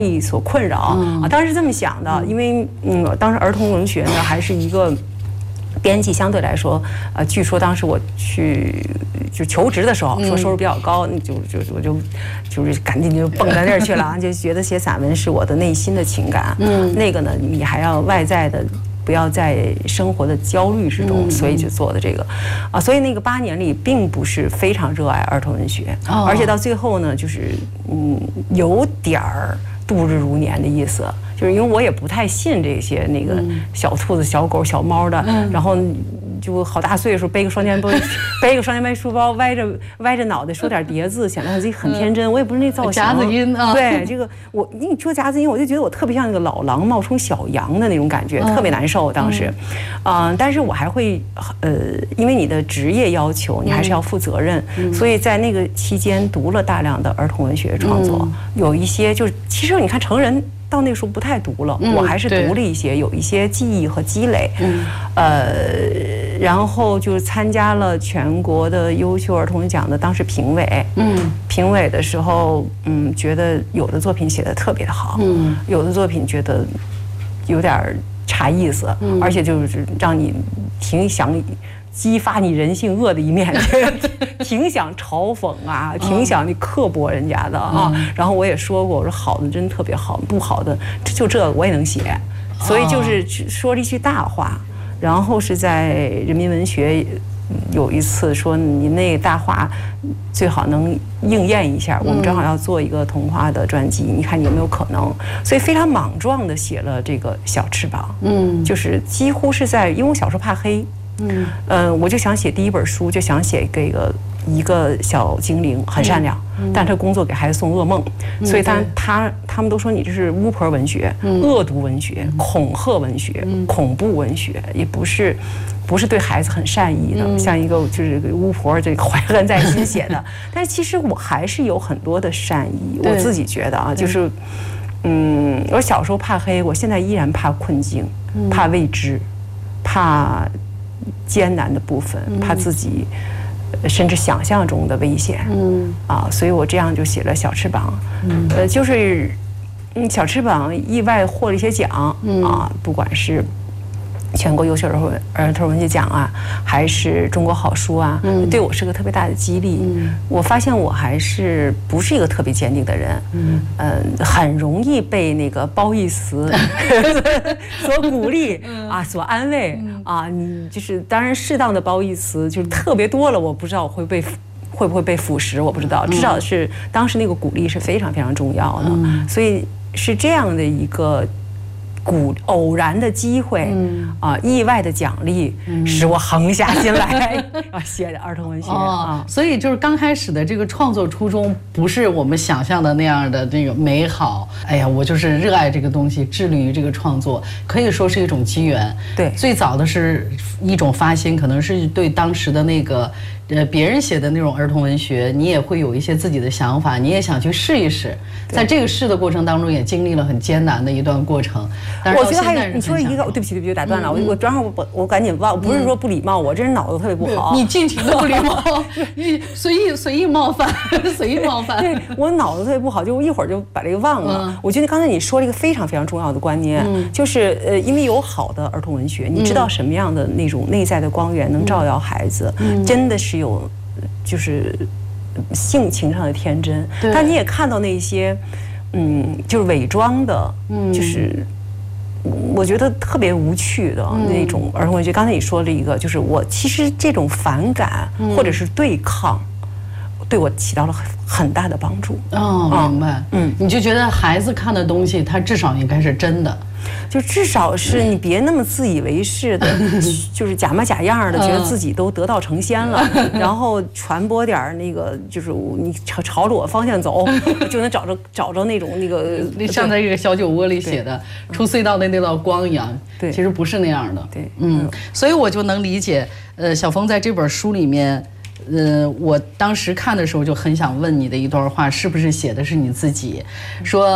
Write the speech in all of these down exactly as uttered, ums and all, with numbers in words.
所困扰、嗯、啊，当时是这么想的，因为嗯，当时儿童文学呢还是一个编辑，相对来说，呃，据说当时我去就求职的时候，说收入比较高，嗯、就就我就就是赶紧就蹦在那儿去了，就觉得写散文是我的内心的情感，嗯，那个呢，你还要外在的。不要在生活的焦虑之中，所以就做的这个，啊，所以那个八年里并不是非常热爱儿童文学，哦、而且到最后呢，就是嗯，有点儿度日如年的意思，就是因为我也不太信这些那个小兔子、小狗、小猫的，嗯、然后就好大岁数背个双肩包，背个双肩背书包，歪着歪着脑袋说点叠字，显得自己很天真。我也不是那造型， 夹子音啊， 对这个我你说夹子音，我就觉得我特别像那个老狼冒充小羊的那种感觉，嗯、特别难受。当时，嗯、呃，但是我还会呃，因为你的职业要求，你还是要负责任，嗯、所以在那个期间读了大量的儿童文学创作，嗯、有一些就是其实你看成人。到那个时候不太读了，嗯、我还是读了一些，有一些记忆和积累，嗯、呃，然后就参加了全国的优秀儿童奖的当时评委，嗯，评委的时候，嗯，觉得有的作品写得特别的好，嗯，有的作品觉得有点差意思，嗯、而且就是让你挺想。激发你人性恶的一面，挺想嘲讽啊，挺想你刻薄人家的啊。然后我也说过，我说好的真特别好，不好的就这我也能写，所以就是说了一句大话。然后是在人民文学有一次说你那大话最好能应验一下，我们正好要做一个童话的专辑，你看你有没有可能？所以非常莽撞的写了这个小翅膀，嗯，就是几乎是在，因为我小时候怕黑。嗯，呃，我就想写第一本书，就想写这个一个小精灵，很善良，嗯、但他工作给孩子送噩梦，嗯、所以他他他们都说你这是巫婆文学、嗯、恶毒文学、恐吓文学、嗯、恐怖文学，也不是不是对孩子很善意的，嗯、像一个就是巫婆这个怀恨在心写的。但是其实我还是有很多的善意，我自己觉得啊，就是，嗯，我小时候怕黑，我现在依然怕困境，嗯、怕未知，怕。艰难的部分，怕自己甚至想象中的危险，嗯啊，所以我这样就写了《小翅膀》，嗯，呃，就是嗯，《小翅膀》意外获了一些奖，嗯啊，不管是全国优秀儿童儿童文学奖啊，还是中国好书啊，嗯、对我是个特别大的激励。嗯、我发现我还是不是一个特别坚定的人，嗯，呃，很容易被那个褒义词所鼓励啊，所安慰啊。你就是当然适当的褒义词就是特别多了，我不知道我会被。会不会被腐蚀？我不知道，至少是当时那个鼓励是非常非常重要的，嗯、所以是这样的一个。鼓偶然的机会，嗯啊，意外的奖励，嗯、使我横下心来啊，写儿童文学、哦、 啊。所以就是刚开始的这个创作初衷，不是我们想象的那样的这个美好。哎呀，我就是热爱这个东西，致力于这个创作，可以说是一种机缘。 对， 最早的是一种发心，可能是对当时的那个呃别人写的那种儿童文学，你也会有一些自己的想法，你也想去试一试。在这个试的过程当中，也经历了很艰难的一段过程。 我觉得还有你说一个，对不起对不起，打断了，嗯、我我正好我我赶紧忘，不是说不礼貌，我这人脑子特别不好。 你尽情的不礼貌，你随意随意冒犯，随意冒犯。 对我脑子特别不好，就我一会儿就把这个忘了。嗯、我觉得刚才你说了一个非常非常重要的观念，嗯、就是呃，因为有好的儿童文学，你知道什么样的那种内在的光源能照耀孩子，嗯、真的是有，就是性情上的天真。但你也看到那些。嗯，就是伪装的，嗯、就是我觉得特别无趣的那种儿童文学。刚才你说了一个，就是我其实这种反感或者是对抗，对我起到了很很大的帮助。 哦，明白。嗯，你就觉得孩子看的东西，他至少应该是真的。 就至少是你别那么自以为是的，就是假模假样的，觉得自己都得道成仙了，然后传播点那个，就是你朝朝着我方向走，就能找着找着那种那个， 像在这个小酒窝里写的出隧道的那道光一样。对，其实不是那样的。 对， 嗯，所以我就能理解，呃，小峰在这本书里面。呃，我当时看的时候就很想问你的一段话，是不是写的是你自己？说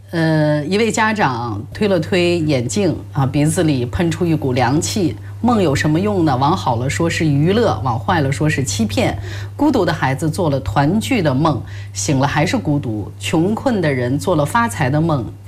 呃，一位家长推了推眼镜啊，鼻子里喷出一股凉气。梦有什么用呢？往好了说是娱乐，往坏了说是欺骗。孤独的孩子做了团聚的梦，醒了还是孤独；穷困的人做了发财的梦。